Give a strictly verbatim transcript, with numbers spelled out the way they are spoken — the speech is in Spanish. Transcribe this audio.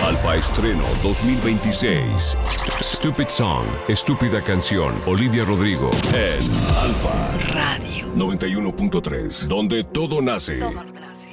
Alfa Estreno dos mil veintiséis. Stupid Song, Estúpida Canción. Olivia Rodrigo en Alfa Radio noventa y uno punto tres, donde todo nace. todo nace.